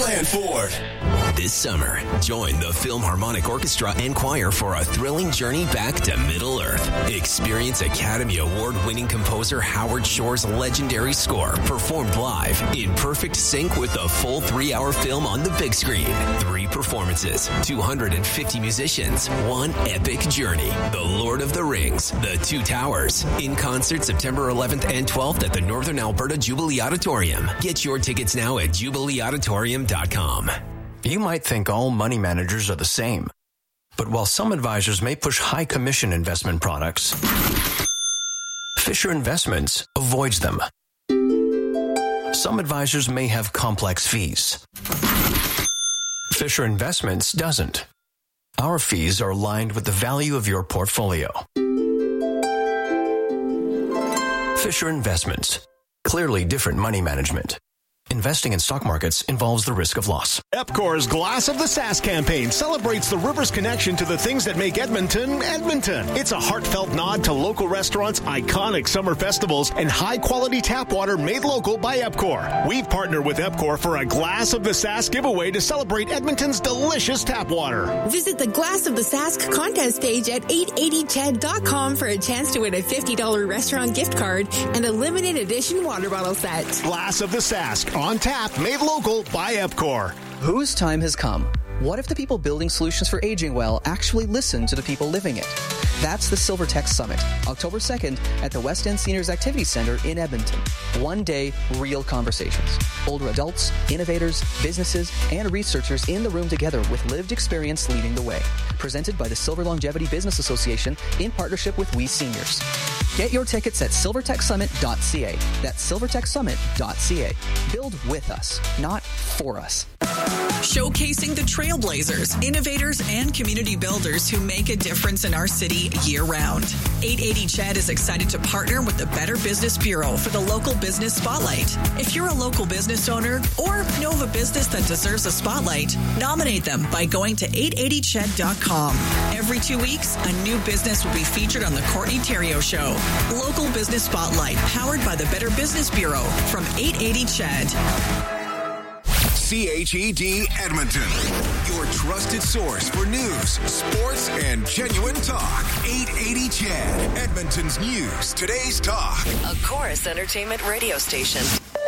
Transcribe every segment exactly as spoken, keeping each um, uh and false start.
Blandford. This summer, join the Philharmonic Orchestra and Choir for a thrilling journey back to Middle Earth. Experience Academy Award-winning composer Howard Shore's legendary score performed live in perfect sync with the full three-hour film on the big screen. Three performances, two hundred fifty musicians, one epic journey. The Lord of the Rings, The Two Towers. In concert September eleventh and twelfth at the Northern Alberta Jubilee Auditorium. Get your tickets now at jubilee auditorium dot com. You might think all money managers are the same. But while some advisors may push high commission investment products, Fisher Investments avoids them. Some advisors may have complex fees. Fisher Investments doesn't. Our fees are aligned with the value of your portfolio. Fisher Investments. Clearly different money management. Investing in stock markets involves the risk of loss. Epcor's Glass of the Sask campaign celebrates the river's connection to the things that make Edmonton, Edmonton. It's a heartfelt nod to local restaurants, iconic summer festivals, and high-quality tap water made local by Epcor. We've partnered with Epcor for a Glass of the Sask giveaway to celebrate Edmonton's delicious tap water. Visit the Glass of the Sask contest page at eight eighty ched dot com for a chance to win a fifty dollars restaurant gift card and a limited edition water bottle set. Glass of the Sask. On tap, made local by Epcor. Whose time has come? What if the people building solutions for aging well actually listen to the people living it? That's the SilverTech Summit, October second at the West End Seniors Activity Center in Edmonton. One day, real conversations. Older adults, innovators, businesses, and researchers in the room together with lived experience leading the way. Presented by the Silver Longevity Business Association in partnership with We Seniors. Get your tickets at silver tech summit dot c a. That's silver tech summit dot c a. Build with us, not for us. Showcasing the trailblazers, innovators, and community builders who make a difference in our city year-round. eight eighty C H E D is excited to partner with the Better Business Bureau for the Local Business Spotlight. If you're a local business owner or know of a business that deserves a spotlight, nominate them by going to eight eighty ched dot com. Every two weeks, a new business will be featured on the Courtney Theriault Show. Local Business Spotlight, powered by the Better Business Bureau from eight eighty C H E D. C H E D Edmonton, your trusted source for news, sports, and genuine talk. eight eighty C H E D, Edmonton's news, today's talk. A Chorus Entertainment radio station.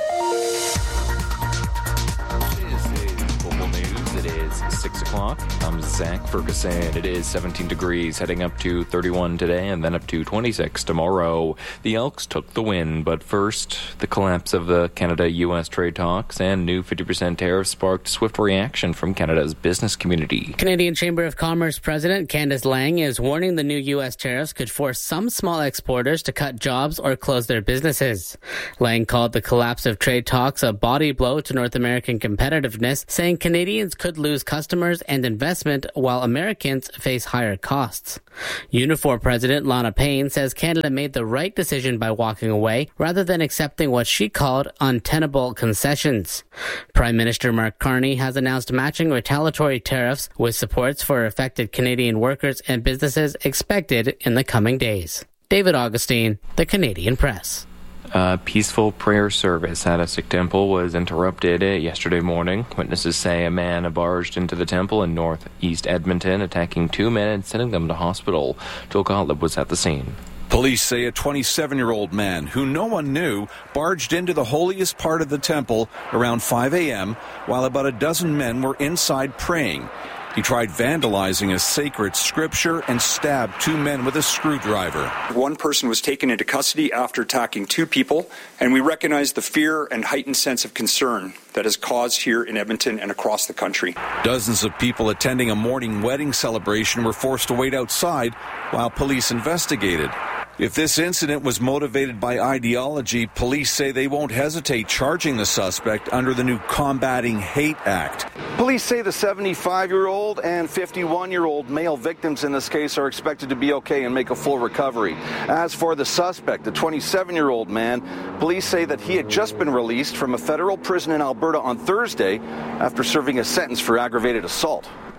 It is six o'clock. I'm Zach Ferguson. It is seventeen degrees, heading up to thirty-one today and then up to twenty-six tomorrow. The Elks took the win, but first, the collapse of the Canada-U S trade talks and new fifty percent tariffs sparked swift reaction from Canada's business community. Canadian Chamber of Commerce President Candace Lang is warning the new U S tariffs could force some small exporters to cut jobs or close their businesses. Lang called the collapse of trade talks a body blow to North American competitiveness, saying Canadians could lose customers and investment while Americans face higher costs. Unifor President Lana Payne says Canada made the right decision by walking away rather than accepting what she called untenable concessions. Prime Minister Mark Carney has announced matching retaliatory tariffs with supports for affected Canadian workers and businesses expected in the coming days. David Augustine, The Canadian Press. A peaceful prayer service at a Sikh temple was interrupted yesterday morning. Witnesses say a man barged into the temple in northeast Edmonton, attacking two men and sending them to hospital. Joel Gottlieb was at the scene. Police say a twenty-seven-year-old man who no one knew barged into the holiest part of the temple around five a.m. while about a dozen men were inside praying. He tried vandalizing a sacred scripture and stabbed two men with a screwdriver. One person was taken into custody after attacking two people, and we recognize the fear and heightened sense of concern that is caused here in Edmonton and across the country. Dozens of people attending a morning wedding celebration were forced to wait outside while police investigated. If this incident was motivated by ideology, police say they won't hesitate charging the suspect under the new Combating Hate Act. Police say the seventy-five-year-old and fifty-one-year-old male victims in this case are expected to be okay and make a full recovery. As for the suspect, the twenty-seven-year-old man, police say that he had just been released from a federal prison in Alberta on Thursday after serving a sentence for aggravated assault.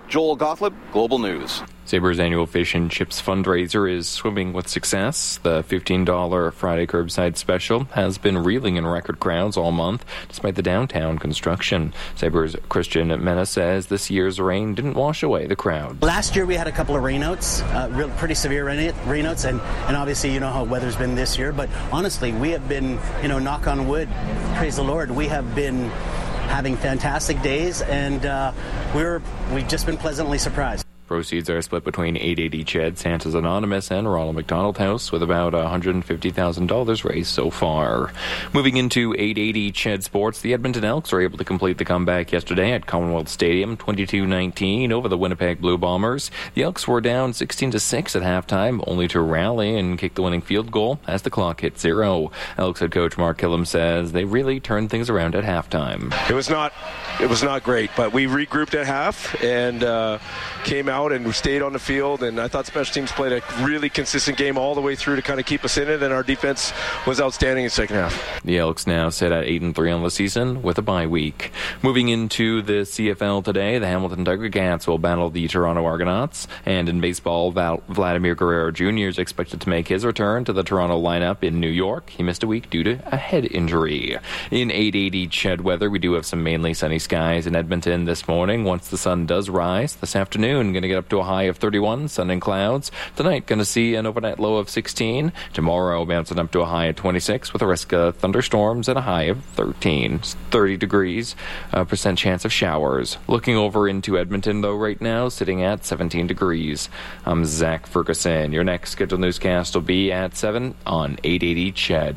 Joel Gottlieb, Global News. Sabres annual fish and chips fundraiser is swimming with success. The fifteen dollars Friday curbside special has been reeling in record crowds all month, despite the downtown construction. Sabres Christian Mena says this year's rain didn't wash away the crowd. Last year we had a couple of rainouts, uh, real, pretty severe rain, rainouts, and, and obviously you know how weather's been this year. But honestly, we have been, you know, knock on wood, praise the Lord, we have been having fantastic days, and uh, we're we've just been pleasantly surprised. Proceeds are split between eight eighty Ched, Santa's Anonymous, and Ronald McDonald House, with about one hundred fifty thousand dollars raised so far. Moving into eight eighty Ched sports, the Edmonton Elks were able to complete the comeback yesterday at Commonwealth Stadium, twenty-two nineteen over the Winnipeg Blue Bombers. The Elks were down sixteen to six at halftime, only to rally and kick the winning field goal as the clock hit zero. Elks head coach Mark Killam says they really turned things around at halftime. It was not, it was not great, but we regrouped at half and uh, came out and we stayed on the field, and I thought special teams played a really consistent game all the way through to kind of keep us in it, and our defense was outstanding in the second half. The Elks now sit at eight and three on the season with a bye week. Moving into the C F L today, the Hamilton Tiger Cats will battle the Toronto Argonauts, and in baseball, Val- Vladimir Guerrero Junior is expected to make his return to the Toronto lineup in New York. He missed a week due to a head injury. In eight eighty Ched weather, we do have some mainly sunny skies in Edmonton this morning. Once the sun does rise this afternoon, going to get up to a high of thirty-one, sun and clouds. Tonight, going to see an overnight low of sixteen. Tomorrow, bouncing up to a high of twenty-six with a risk of thunderstorms and a high of thirteen. It's thirty degrees, uh, percent chance of showers. Looking over into Edmonton, though, right now, sitting at seventeen degrees. I'm Zach Ferguson. Your next scheduled newscast will be at seven on eight eighty Ched.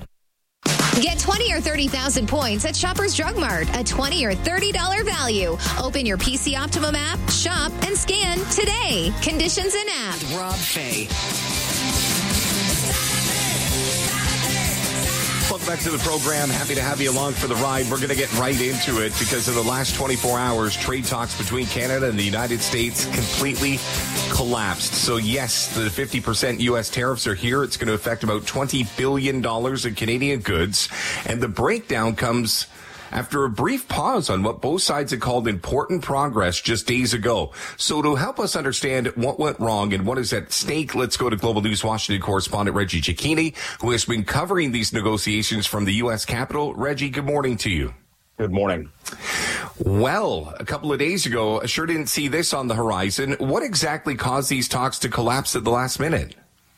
Get twenty or thirty thousand points at Shoppers Drug Mart, a twenty or thirty dollars value. Open your P C Optimum app, shop, and scan today. Conditions in app. Rob Fay. Welcome back to the program. Happy to have you along for the ride. We're going to get right into it because in the last twenty-four hours, trade talks between Canada and the United States completely collapsed. So yes, the fifty percent U S tariffs are here. It's going to affect about twenty billion dollars in Canadian goods. And the breakdown comes after a brief pause on what both sides had called important progress just days ago. So to help us understand what went wrong and what is at stake, let's go to Global News Washington correspondent Reggie Cecchini, who has been covering these negotiations from the U S Capitol. Reggie, good morning to you. Good morning. Well, a couple of days ago, I sure didn't see this on the horizon. What exactly caused these talks to collapse at the last minute?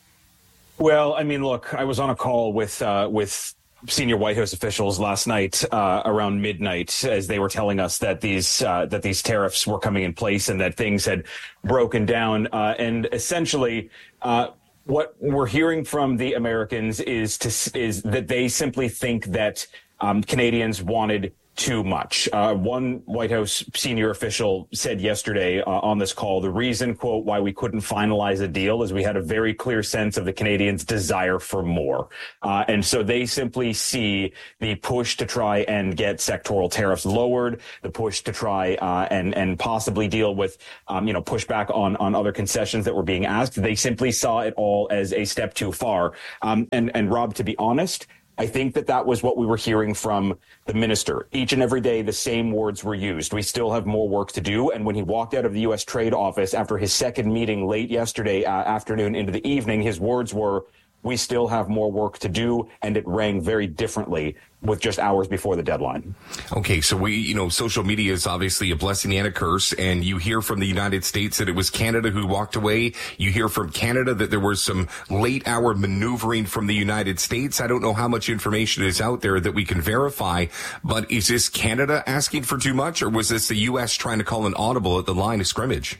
Well, I mean, look, I was on a call with uh, with senior White House officials last night uh, around midnight as they were telling us that these uh, that these tariffs were coming in place and that things had broken down. Uh, and essentially, uh, what we're hearing from the Americans is to is that they simply think that um, Canadians wanted too much. Uh, one White House senior official said yesterday uh, on this call, the reason, quote, why we couldn't finalize a deal is we had a very clear sense of the Canadians' desire for more. Uh, and so they simply see the push to try and get sectoral tariffs lowered, the push to try uh, and, and possibly deal with, um, you know, pushback on, on other concessions that were being asked. They simply saw it all as a step too far. Um, and, and Rob, to be honest, I think that that was what we were hearing from the minister. Each and every day, the same words were used. We still have more work to do. And when he walked out of the U S Trade Office after his second meeting late yesterday uh, afternoon into the evening, his words were, we still have more work to do. And it rang very differently with just hours before the deadline. Okay, so we, you know, social media is obviously a blessing and a curse, and you hear from the United States that it was Canada who walked away. You hear from Canada that there was some late hour maneuvering from the United States. I don't know how much information is out there that we can verify, but is this Canada asking for too much, or was this the U S trying to call an audible at the line of scrimmage?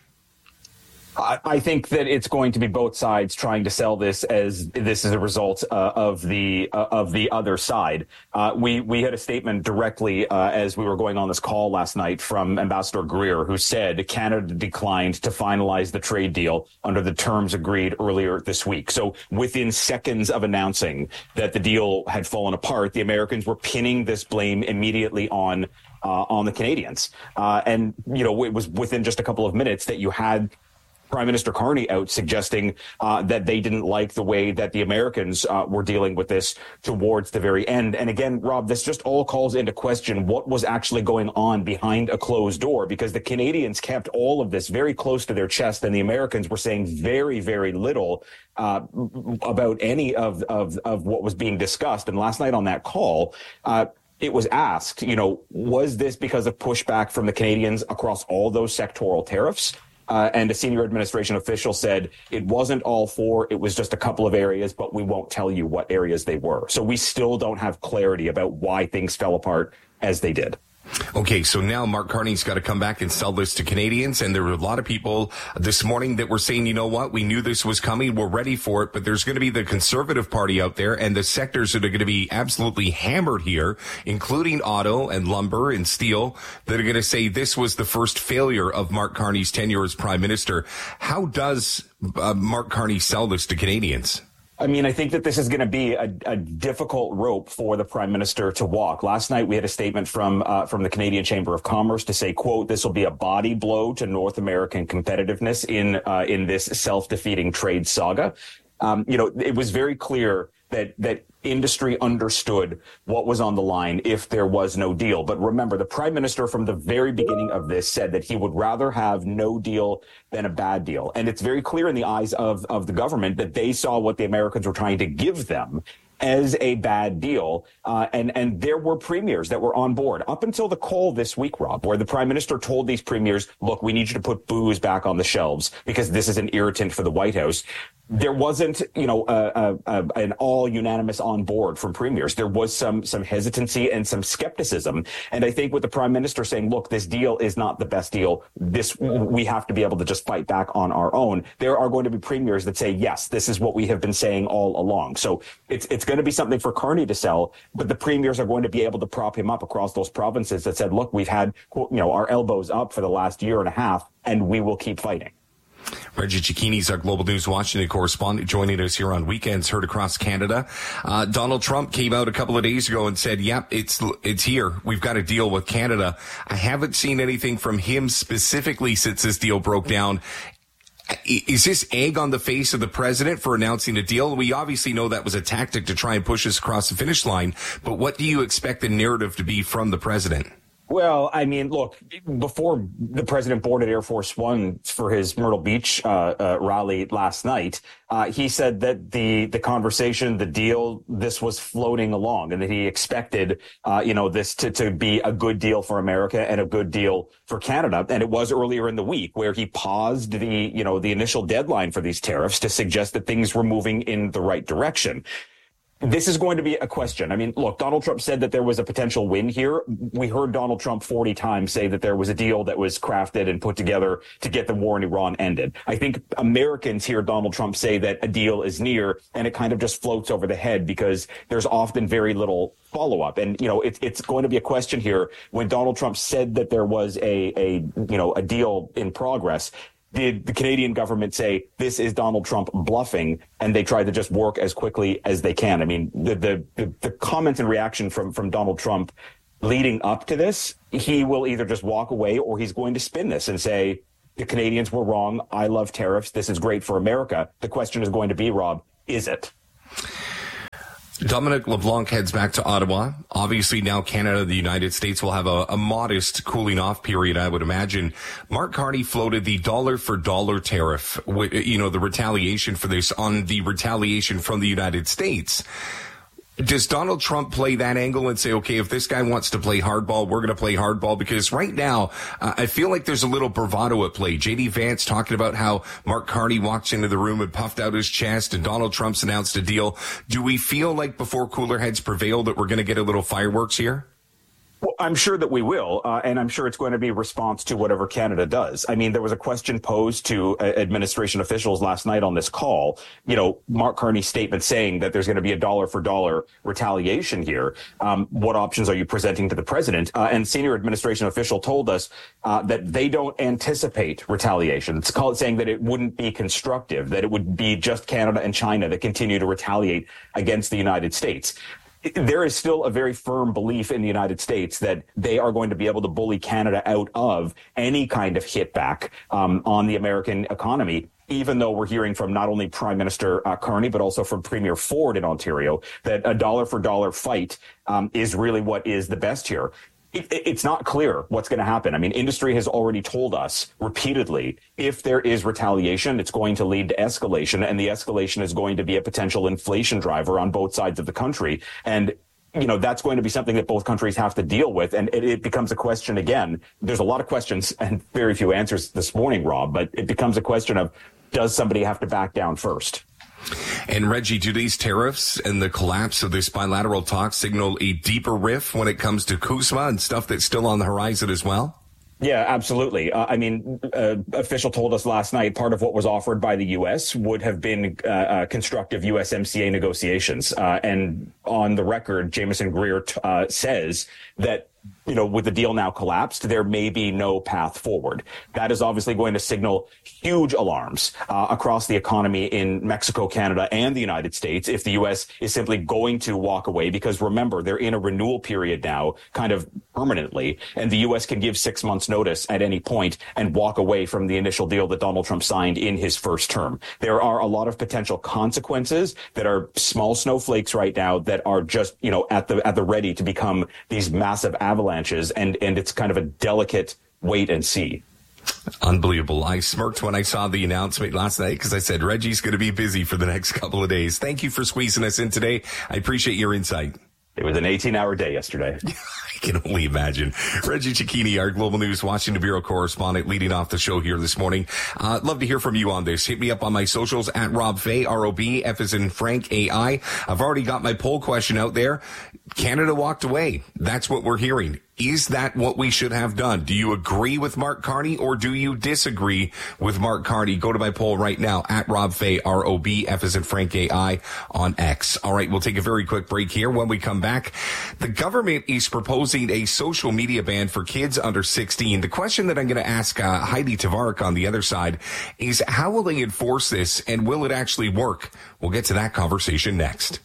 I think that it's going to be both sides trying to sell this as this is a result uh, of the uh, of the other side. Uh, we we had a statement directly uh, as we were going on this call last night from Ambassador Greer, who said Canada declined to finalize the trade deal under the terms agreed earlier this week. So within seconds of announcing that the deal had fallen apart, the Americans were pinning this blame immediately on uh, on the Canadians. Uh, and, you know, it was within just a couple of minutes that you had Prime Minister Carney out suggesting uh, that they didn't like the way that the Americans uh, were dealing with this towards the very end. And again, Rob, this just all calls into question what was actually going on behind a closed door, because the Canadians kept all of this very close to their chest, and the Americans were saying very, very little uh, about any of, of, of what was being discussed. And last night on that call, uh, it was asked, you know, was this because of pushback from the Canadians across all those sectoral tariffs? Uh, and a senior administration official said it wasn't all four. It was just a couple of areas, but we won't tell you what areas they were. So we still don't have clarity about why things fell apart as they did. Okay, so now Mark Carney's got to come back and sell this to Canadians. And there were a lot of people this morning that were saying, you know what, we knew this was coming. We're ready for it. But there's going to be the Conservative Party out there and the sectors that are going to be absolutely hammered here, including auto and lumber and steel, that are going to say this was the first failure of Mark Carney's tenure as Prime Minister. How does uh, Mark Carney sell this to Canadians? I mean, I think that this is going to be a, a difficult rope for the Prime Minister to walk. Last night, we had a statement from uh, from the Canadian Chamber of Commerce to say, quote, this will be a body blow to North American competitiveness in uh, in this self-defeating trade saga. Um, you know, it was very clear that that industry understood what was on the line if there was no deal. But remember, the Prime Minister from the very beginning of this said that he would rather have no deal than a bad deal. And it's very clear in the eyes of, of the government that they saw what the Americans were trying to give them as a bad deal. Uh, and, and there were premiers that were on board up until the call this week, Rob, where the Prime Minister told these premiers, look, we need you to put booze back on the shelves because this is an irritant for the White House. There wasn't, you know, a, a, a, an all unanimous on board from premiers. There was some some hesitancy and some skepticism. And I think with the Prime Minister saying, look, this deal is not the best deal. This we have to be able to just fight back on our own. There are going to be premiers that say, yes, this is what we have been saying all along. So it's it's going to be something for Carney to sell, but the premiers are going to be able to prop him up across those provinces that said, look, we've had, you know, our elbows up for the last year and a half, and we will keep fighting. Reggie Cicchini's our Global News Washington correspondent, joining us here on Weekends Heard Across Canada. Uh, Donald Trump came out a couple of days ago and said, yep, it's it's here. We've got to deal with Canada. I haven't seen anything from him specifically since this deal broke down. Is this egg on the face of the president for announcing a deal? We obviously know that was a tactic to try and push us across the finish line, but what do you expect the narrative to be from the president? Well, I mean, look, before the president boarded Air Force One for his Myrtle Beach uh, uh, rally last night, uh, he said that the the conversation, the deal, this was floating along, and that he expected, uh, you know, this to, to be a good deal for America and a good deal for Canada. And it was earlier in the week where he paused the, you know, the initial deadline for these tariffs to suggest that things were moving in the right direction. This is going to be a question. I mean, look, Donald Trump said that there was a potential win here. We heard Donald Trump forty times say that there was a deal that was crafted and put together to get the war in Iran ended. I think Americans hear Donald Trump say that a deal is near, and it kind of just floats over the head because there's often very little follow-up. And, you know, it, it's going to be a question here. When Donald Trump said that there was a, a you know, a deal in progress, did the Canadian government say this is Donald Trump bluffing, and they tried to just work as quickly as they can? I mean, the the the, the comment and reaction from from Donald Trump leading up to this, he will either just walk away or he's going to spin this and say the Canadians were wrong. I love tariffs. This is great for America. The question is going to be, Rob, is it? Dominic LeBlanc heads back to Ottawa. Obviously, now Canada, the United States will have a, a modest cooling off period, I would imagine. Mark Carney floated the dollar for dollar tariff, you know, the retaliation for this on the retaliation from the United States. Does Donald Trump play that angle and say, okay, if this guy wants to play hardball, we're going to play hardball? Because right now, uh, I feel like there's a little bravado at play. J D Vance talking about how Mark Carney walks into the room and puffed out his chest, and Donald Trump's announced a deal. Do we feel like before cooler heads prevail that we're going to get a little fireworks here? Well, I'm sure that we will, uh, and I'm sure it's going to be a response to whatever Canada does. I mean, there was a question posed to uh, administration officials last night on this call. You know, Mark Carney's statement saying that there's going to be a dollar for dollar retaliation here. Um, what options are you presenting to the president? Uh, and senior administration official told us uh, that they don't anticipate retaliation. It's called saying that it wouldn't be constructive, that it would be just Canada and China that continue to retaliate against the United States. there is still a very firm belief in the United States that they are going to be able to bully Canada out of any kind of hit back um, on the American economy, even though we're hearing from not only Prime Minister uh, Carney, but also from Premier Ford in Ontario, that a dollar for dollar fight um, is really what is the best here. It, it's not clear what's going to happen. I mean, industry has already told us repeatedly, if there is retaliation, it's going to lead to escalation, and the escalation is going to be a potential inflation driver on both sides of the country. And you know, that's going to be something that both countries have to deal with. And it, it becomes a question again. There's a lot of questions and very few answers this morning, Rob, but it becomes a question of, does somebody have to back down first? And Reggie, do these tariffs and the collapse of this bilateral talks signal a deeper rift when it comes to CUSMA and stuff that's still on the horizon as well? Yeah, absolutely. Uh, I mean, uh, official told us last night part of what was offered by the U S would have been uh, uh, constructive U S M C A negotiations. Uh, and on the record, Jameson Greer t- uh, says that, you know, with the deal now collapsed, there may be no path forward. That is obviously going to signal huge alarms uh, across the economy in Mexico, Canada, and the United States if the U S is simply going to walk away, because remember, they're in a renewal period now, kind of permanently, and the U S can give six months notice at any point and walk away from the initial deal that Donald Trump signed in his first term. There are a lot of potential consequences that are small snowflakes right now that are just, you know, at the at the ready to become these massive avalanches, and and it's kind of a delicate wait and see. Unbelievable. I smirked when I saw the announcement last night because I said Reggie's going to be busy for the next couple of days. Thank you for squeezing us in today. I appreciate your insight. It was an eighteen-hour day yesterday. I can only imagine. Reggie Cecchini, our Global News Washington Bureau correspondent, leading off the show here this morning. Uh, love to hear from you on this. Hit me up on my socials at Rob Fay, R O B, F as in Frank, A I. I've already got my poll question out there. Canada walked away. That's what we're hearing. Is that what we should have done? Do you agree with Mark Carney or do you disagree with Mark Carney? Go to my poll right now at Rob Fay, R O B, F as in Frank, A I on X. All right, we'll take a very quick break here. When we come back, the government is proposing a social media ban for kids under sixteen. The question that I'm going to ask uh, Heidi Tavarik on the other side is, how will they enforce this and will it actually work? We'll get to that conversation next.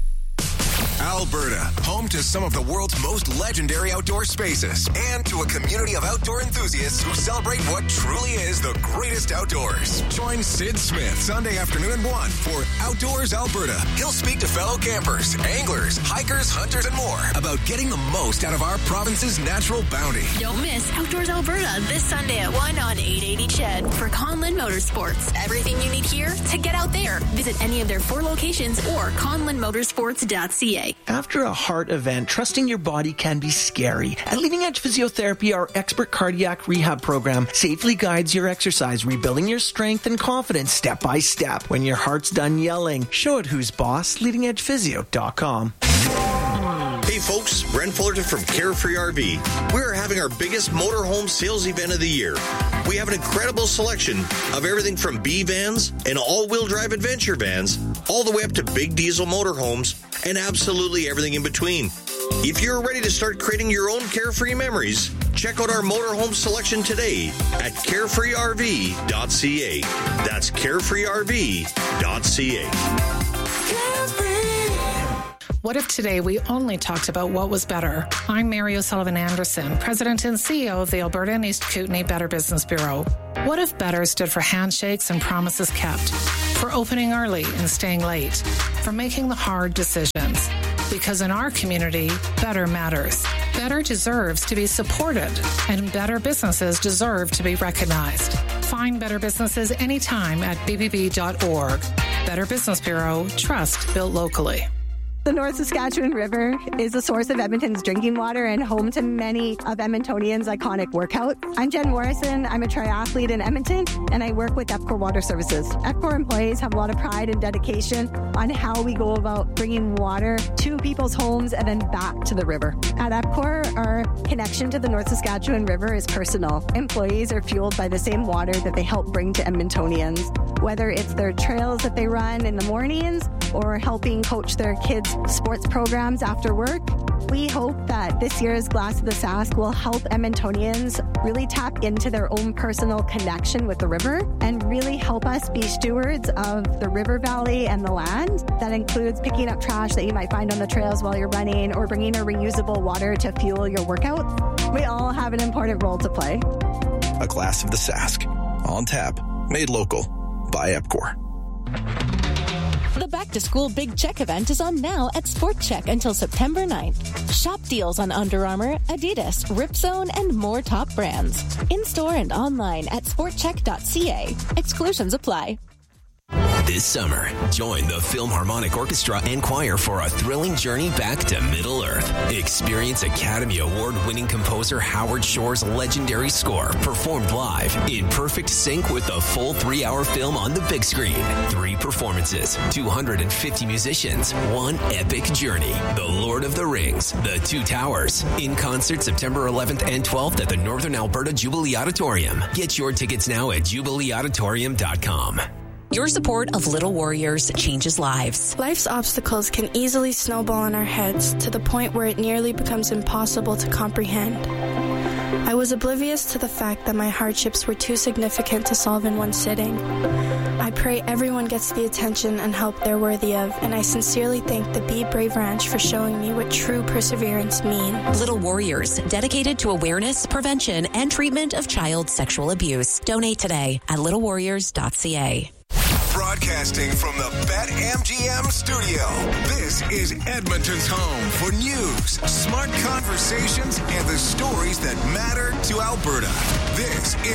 Alberta, home to some of the world's most legendary outdoor spaces and to a community of outdoor enthusiasts who celebrate what truly is the greatest outdoors. Join Sid Smith Sunday afternoon at one for Outdoors Alberta. He'll speak to fellow campers, anglers, hikers, hunters, and more about getting the most out of our province's natural bounty. Don't miss Outdoors Alberta this Sunday at one on eight eighty C H E D for Conlin Motorsports. Everything you need here to get out there. Visit any of their four locations or conlin motorsports dot c a. After a heart event, trusting your body can be scary. At Leading Edge Physiotherapy, our expert cardiac rehab program safely guides your exercise, rebuilding your strength and confidence step by step. When your heart's done yelling, show it who's boss. leading edge physio dot com. Hey folks, Brent Fullerton from Carefree R V. We're having our biggest motorhome sales event of the year. We have an incredible selection of everything from B vans and all-wheel drive adventure vans, all the way up to big diesel motorhomes, and absolutely everything in between. If you're ready to start creating your own carefree memories, check out our motorhome selection today at carefree r v dot c a. That's carefree r v dot c a. What if today we only talked about what was better? I'm Mary O'Sullivan Anderson, President and C E O of the Alberta and East Kootenay Better Business Bureau. What if better stood for handshakes and promises kept, for opening early and staying late, for making the hard decisions? Because in our community, better matters. Better deserves to be supported, and better businesses deserve to be recognized. Find better businesses anytime at b b b dot org. Better Business Bureau, trust built locally. The North Saskatchewan River is a source of Edmonton's drinking water and home to many of Edmontonians' iconic workouts. I'm Jen Morrison. I'm a triathlete in Edmonton, and I work with EPCOR Water Services. EPCOR employees have a lot of pride and dedication on how we go about bringing water to people's homes and then back to the river. At EPCOR, our connection to the North Saskatchewan River is personal. Employees are fueled by the same water that they help bring to Edmontonians, whether it's their trails that they run in the mornings or helping coach their kids' sports programs after work. We hope that this year's Glass of the Sask will help Edmontonians really tap into their own personal connection with the river and really help us be stewards of the river valley and the land. That includes picking up trash that you might find on the trails while you're running or bringing a reusable water to fuel your workout. We all have an important role to play. A Glass of the Sask. On tap. Made local. By EPCOR. The Back to School Big Check event is on now at Sport Check until September ninth. Shop deals on Under Armour, Adidas, Ripzone, and more top brands. In-store and online at sport check dot c a. Exclusions apply. This summer, join the Philharmonic Orchestra and Choir for a thrilling journey back to Middle Earth. Experience Academy Award-winning composer Howard Shore's legendary score performed live in perfect sync with the full three-hour film on the big screen. Three performances, two hundred fifty musicians, one epic journey. The Lord of the Rings, The Two Towers. In concert September eleventh and twelfth at the Northern Alberta Jubilee Auditorium. Get your tickets now at jubilee auditorium dot com. Your support of Little Warriors changes lives. Life's obstacles can easily snowball in our heads to the point where it nearly becomes impossible to comprehend. I was oblivious to the fact that my hardships were too significant to solve in one sitting. I pray everyone gets the attention and help they're worthy of, and I sincerely thank the Be Brave Ranch for showing me what true perseverance means. Little Warriors, dedicated to awareness, prevention, and treatment of child sexual abuse. Donate today at little warriors dot c a. Broadcasting from the BetMGM studio, this is Edmonton's home for news, smart conversations, and the stories that matter to Alberta. This is